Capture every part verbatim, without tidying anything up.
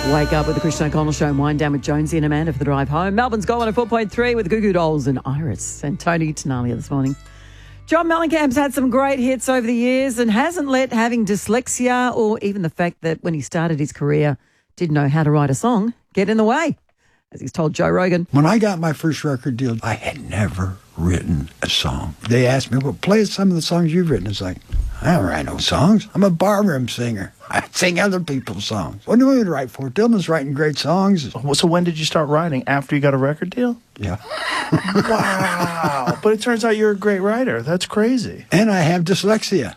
Wake up with the Christian O'Connell Show and wind down with Jonesy and Amanda for the drive home. Melbourne's got one at four point three with the Goo Goo Dolls and Iris and Tony Tenalia this morning. John Mellencamp's had some great hits over the years and hasn't let having dyslexia or even the fact that when he started his career didn't know how to write a song get in the way, as he's told Joe Rogan. When I got my first record deal, I had never written a song. They asked me, well, play some of the songs you've written. It's like, I don't write no songs. I'm a barroom singer. I sing other people's songs. What do we write for? Dylan's writing great songs. So when did you start writing? After you got a record deal? Yeah. Wow. But it turns out you're a great writer. That's crazy. And I have dyslexia.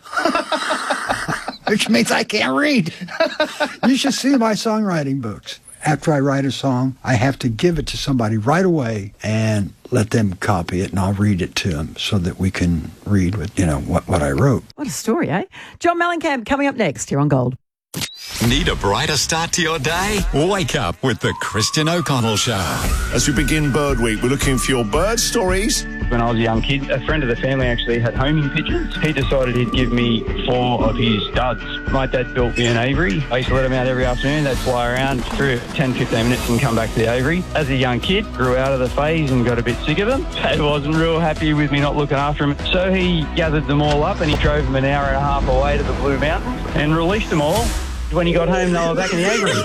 Which means I can't read. You should see my songwriting books. After I write a song, I have to give it to somebody right away and let them copy it, and I'll read it to them so that we can read what, you know, what, what I wrote. What a story, eh? John Mellencamp coming up next here on Gold. Need a brighter start to your day? Wake up with the Christian O'Connell Show. As we begin Bird Week, we're looking for your bird stories. When I was a young kid, a friend of the family actually had homing pigeons. He decided he'd give me four of his studs. My dad built me an aviary. I used to let them out every afternoon. They'd fly around for ten, fifteen minutes and come back to the aviary. As a young kid, grew out of the phase and got a bit sick of them. Dad wasn't real happy with me not looking after them. So he gathered them all up and he drove them an hour and a half away to the Blue Mountains and released them all. When he got home, they were back in the aviary.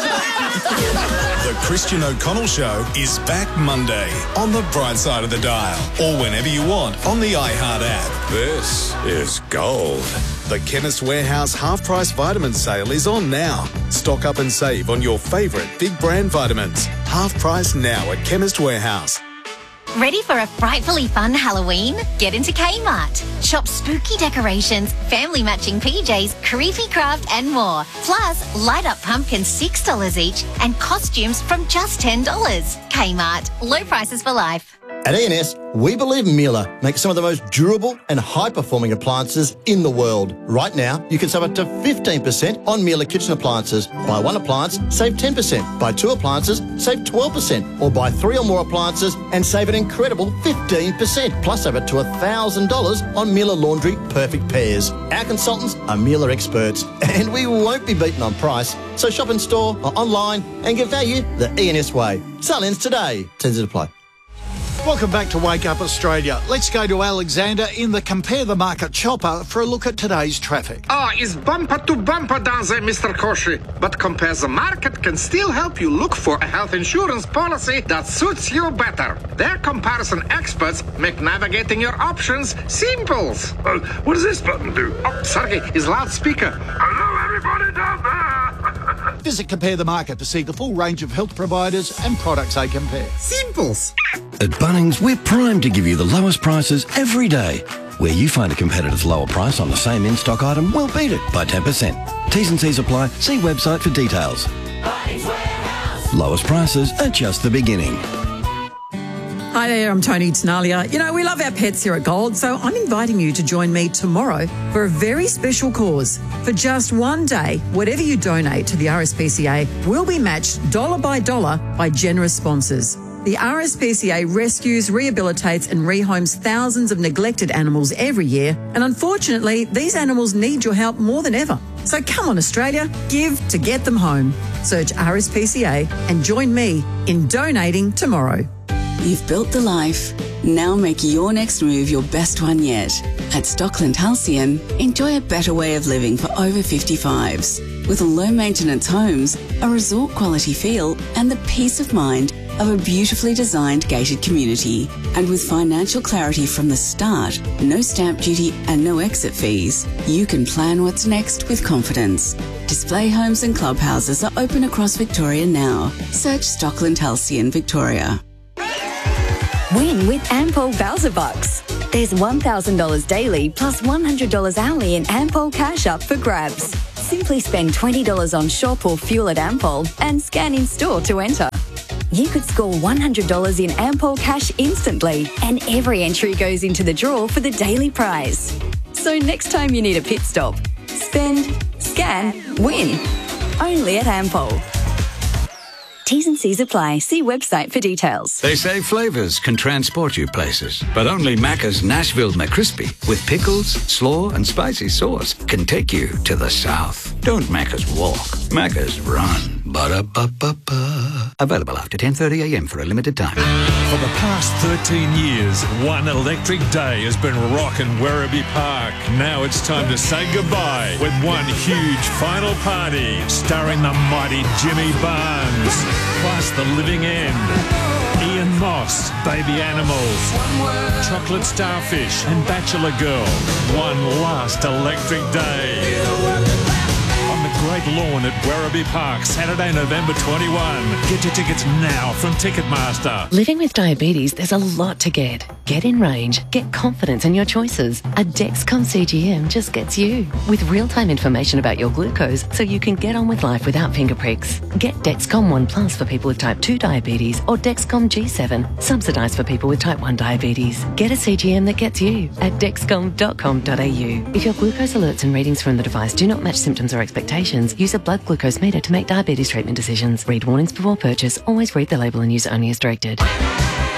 The Christian O'Connell Show is back Monday on the bright side of the dial or whenever you want on the iHeart app. This is Gold. The Chemist Warehouse half-price vitamin sale is on now. Stock up and save on your favourite big brand vitamins. Half price now at Chemist Warehouse. Ready for a frightfully fun Halloween? Get into Kmart. Shop spooky decorations, family matching P Js, creepy craft and more. Plus, light up pumpkins six dollars each and costumes from just ten dollars. Kmart. Low prices for life. At E N S, we believe Miele makes some of the most durable and high-performing appliances in the world. Right now, you can save up to fifteen percent on Miele kitchen appliances. Buy one appliance, save ten percent. Buy two appliances, save twelve percent. Or buy three or more appliances and save an incredible fifteen percent. Plus over to one thousand dollars on Miele Laundry Perfect Pairs. Our consultants are Miele experts, and we won't be beaten on price. So shop in store or online and get value the E N S way. Sale ends today. Terms and apply. Welcome back to Wake Up Australia. Let's go to Alexander in the Compare the Market chopper for a look at today's traffic. Ah, it's bumper to bumper down there, Mister Koshi. But Compare the Market can still help you look for a health insurance policy that suits you better. Their comparison experts make navigating your options simple. Uh, what does this button do? Oh, Sergey, is loudspeaker. Hello, everybody down there. Visit Compare the Market to see the full range of health providers and products they compare. Simples. At Bunnings, we're primed to give you the lowest prices every day. Where you find a competitor's lower price on the same in-stock item, we'll beat it by ten percent. T's and C's apply. See website for details. Bunnings Warehouse. Lowest prices are just the beginning. Hi there, I'm Tony Tenalia. You know, we love our pets here at Gold, so I'm inviting you to join me tomorrow for a very special cause. For just one day, whatever you donate to the R S P C A will be matched dollar by dollar by generous sponsors. The R S P C A rescues, rehabilitates and rehomes thousands of neglected animals every year, and unfortunately, these animals need your help more than ever. So come on, Australia, give to get them home. Search R S P C A and join me in donating tomorrow. You've built the life. Now make your next move your best one yet. At Stockland Halcyon, enjoy a better way of living for over fifty-fives. With low-maintenance homes, a resort-quality feel and the peace of mind of a beautifully designed gated community. And with financial clarity from the start, no stamp duty and no exit fees, you can plan what's next with confidence. Display homes and clubhouses are open across Victoria now. Search Stockland Halcyon Victoria. Win with Ampol Bowser Bucks. There's one thousand dollars daily plus one hundred dollars hourly in Ampol cash up for grabs. Simply spend twenty dollars on shop or fuel at Ampol and scan in store to enter. You could score one hundred dollars in Ampol cash instantly, and every entry goes into the draw for the daily prize. So next time you need a pit stop, spend, scan, win. Only at Ampol. T's and C's apply. See website for details. They say flavours can transport you places, but only Macca's Nashville McCrispy with pickles, slaw and spicy sauce can take you to the south. Don't Macca's walk, Macca's run. Ba-da-ba-ba-ba. Available after ten thirty a m for a limited time. For the past thirteen years, one electric day has been rocking Werribee Park. Now it's time to say goodbye with one huge final party starring the mighty Jimmy Barnes, plus The Living End, Ian Moss, Baby Animals, Chocolate Starfish and Bachelor Girl. One last electric day. On the great lawn at Werribee Park, Saturday, November twenty-first. Get your tickets now from Ticketmaster. Living with diabetes, there's a lot to get. Get in range, get confidence in your choices. A Dexcom C G M just gets you. With real-time information about your glucose so you can get on with life without finger pricks. Get Dexcom One Plus for people with type two diabetes or Dexcom G seven, subsidised for people with type one diabetes. Get a C G M that gets you at dexcom dot com dot a u. If your glucose alerts and readings from the device do not match symptoms or expectations, use a blood glucose meter to make diabetes treatment decisions. Read warnings before purchase. Always read the label and use only as directed.